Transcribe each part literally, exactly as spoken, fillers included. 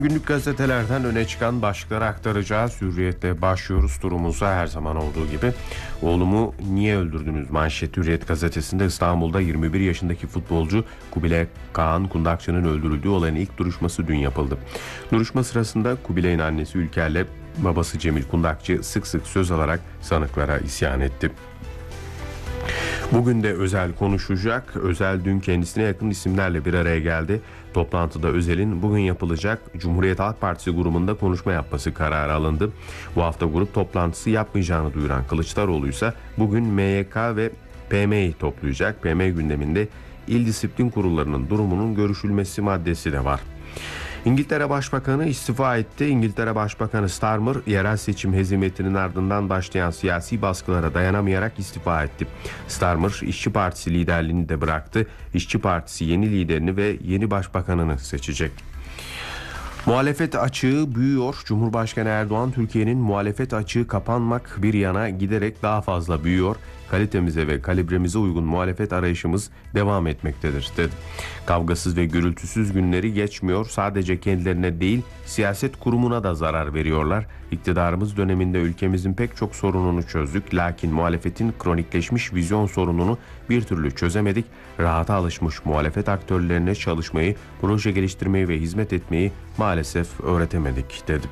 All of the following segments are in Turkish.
Günlük gazetelerden öne çıkan başlıkları aktaracağız. Hürriyet'le başlıyoruz turumuza her zaman olduğu gibi. Oğlumu niye öldürdünüz manşeti Hürriyet gazetesinde. İstanbul'da yirmi bir yaşındaki futbolcu Kubilay Kaan Kundakçı'nın öldürüldüğü olayın ilk duruşması dün yapıldı. Duruşma sırasında Kubilay'ın annesi Ülker'le babası Cemil Kundakçı sık sık söz alarak sanıklara isyan etti. Bugün de Özel konuşacak. Özel dün kendisine yakın isimlerle bir araya geldi. Toplantıda Özel'in bugün yapılacak Cumhuriyet Halk Partisi grubunda konuşma yapması kararı alındı. Bu hafta grup toplantısı yapmayacağını duyuran Kılıçdaroğlu ise bugün M Y K ve P M'yi toplayacak. P M gündeminde il disiplin kurullarının durumunun görüşülmesi maddesi de var. İngiltere Başbakanı istifa etti. İngiltere Başbakanı Starmer, yerel seçim hezimetinin ardından başlayan siyasi baskılara dayanamayarak istifa etti. Starmer, İşçi Partisi liderliğini de bıraktı. İşçi Partisi yeni liderini ve yeni başbakanını seçecek. Muhalefet açığı büyüyor. Cumhurbaşkanı Erdoğan, Türkiye'nin muhalefet açığı kapanmak bir yana giderek daha fazla büyüyor. Kalitemize ve kalibremize uygun muhalefet arayışımız devam etmektedir dedi. Kavgasız ve gürültüsüz günleri geçmiyor. Sadece kendilerine değil, siyaset kurumuna da zarar veriyorlar. İktidarımız döneminde ülkemizin pek çok sorununu çözdük. Lakin muhalefetin kronikleşmiş vizyon sorununu bir türlü çözemedik. Rahata alışmış muhalefet aktörlerine çalışmayı, proje geliştirmeyi ve hizmet etmeyi maalesef öğretemedik dedi.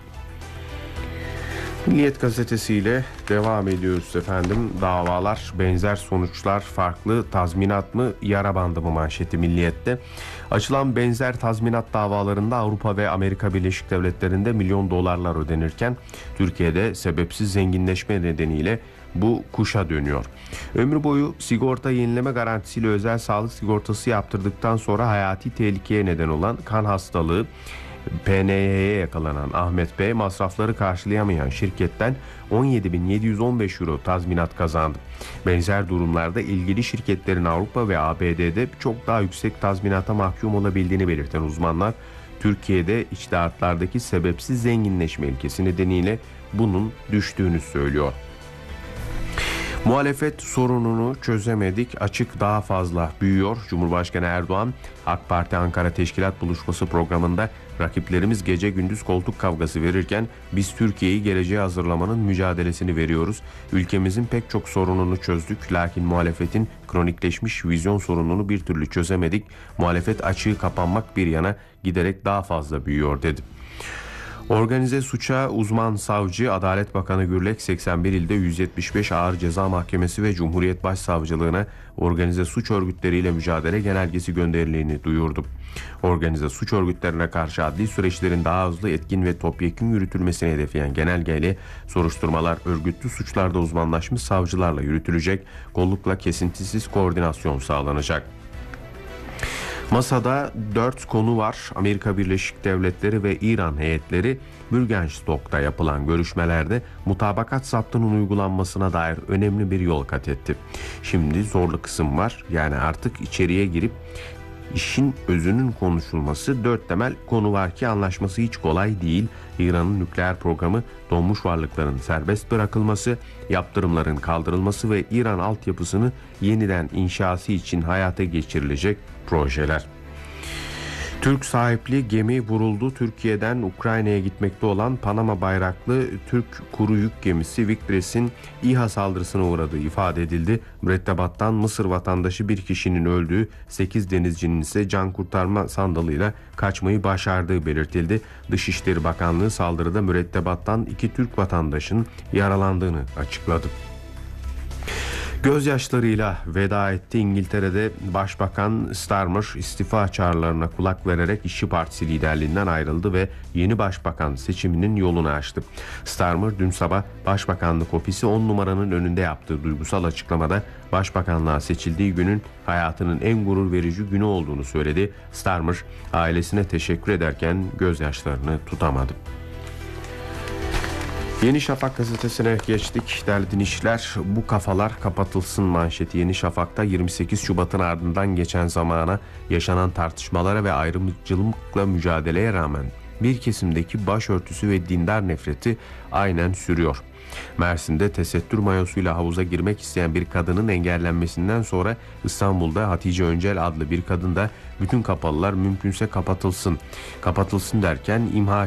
Milliyet gazetesiyle devam ediyoruz efendim. Davalar, benzer sonuçlar, farklı tazminat mı, yara bandı mı manşeti Milliyet'te. Açılan benzer tazminat davalarında Avrupa ve Amerika Birleşik Devletleri'nde milyon dolarlar ödenirken Türkiye'de sebepsiz zenginleşme nedeniyle bu kuşa dönüyor. Ömür boyu sigorta yenileme garantisiyle özel sağlık sigortası yaptırdıktan sonra hayati tehlikeye neden olan kan hastalığı P N Y'ye yakalanan Ahmet Bey masrafları karşılayamayan şirketten on yedi bin yedi yüz on beş euro tazminat kazandı. Benzer durumlarda ilgili şirketlerin Avrupa ve A B D'de çok daha yüksek tazminata mahkum olabildiğini belirten uzmanlar, Türkiye'de içtihatlardaki sebepsiz zenginleşme ilkesi nedeniyle bunun düştüğünü söylüyor. Muhalefet sorununu çözemedik, açık daha fazla büyüyor. Cumhurbaşkanı Erdoğan, AK Parti Ankara Teşkilat Buluşması programında rakiplerimiz gece gündüz koltuk kavgası verirken biz Türkiye'yi geleceğe hazırlamanın mücadelesini veriyoruz. Ülkemizin pek çok sorununu çözdük, lakin muhalefetin kronikleşmiş vizyon sorununu bir türlü çözemedik. Muhalefet açığı kapanmak bir yana giderek daha fazla büyüyor dedi. Organize suça uzman savcı Adalet Bakanı Gürlek seksen bir ilde yüz yetmiş beş Ağır Ceza Mahkemesi ve Cumhuriyet Başsavcılığına organize suç örgütleriyle mücadele genelgesi gönderildiğini duyurdu. Organize suç örgütlerine karşı adli süreçlerin daha hızlı, etkin ve topyekün yürütülmesini hedefleyen genelgeyle soruşturmalar örgütlü suçlarda uzmanlaşmış savcılarla yürütülecek, kollukla kesintisiz koordinasyon sağlanacak. Masada dört konu var. Amerika Birleşik Devletleri ve İran heyetleri Bürgenstock'ta yapılan görüşmelerde mutabakat zaptının uygulanmasına dair önemli bir yol kat etti. Şimdi zorlu kısım var. Yani artık içeriye girip işin özünün konuşulması. Dört temel konu var ki anlaşması hiç kolay değil. İran'ın nükleer programı, donmuş varlıkların serbest bırakılması, yaptırımların kaldırılması ve İran altyapısını yeniden inşası için hayata geçirilecek projeler. Türk sahipli gemi vuruldu. Türkiye'den Ukrayna'ya gitmekte olan Panama bayraklı Türk kuru yük gemisi Victory's'in İHA saldırısına uğradığı ifade edildi. Mürettebattan Mısır vatandaşı bir kişinin öldüğü, sekiz denizcinin ise can kurtarma sandalıyla kaçmayı başardığı belirtildi. Dışişleri Bakanlığı saldırıda mürettebattan iki Türk vatandaşının yaralandığını açıkladı. Gözyaşlarıyla veda etti. İngiltere'de Başbakan Starmer istifa çağrılarına kulak vererek İşçi Partisi liderliğinden ayrıldı ve yeni başbakan seçiminin yolunu açtı. Starmer dün sabah Başbakanlık ofisi on numaranın önünde yaptığı duygusal açıklamada başbakanlığa seçildiği günün hayatının en gurur verici günü olduğunu söyledi. Starmer ailesine teşekkür ederken gözyaşlarını tutamadı. Yeni Şafak gazetesine geçtik. Değerli dinleyiciler, bu kafalar kapatılsın manşeti Yeni Şafak'ta yirmi sekiz Şubat'ın ardından geçen zamana, yaşanan tartışmalara ve ayrımcılıkla mücadeleye rağmen bir kesimdeki başörtüsü ve dindar nefreti aynen sürüyor. Mersin'de tesettür mayosuyla havuza girmek isteyen bir kadının engellenmesinden sonra İstanbul'da Hatice Öncel adlı bir kadın da bütün kapalılar mümkünse kapatılsın. Kapatılsın derken imha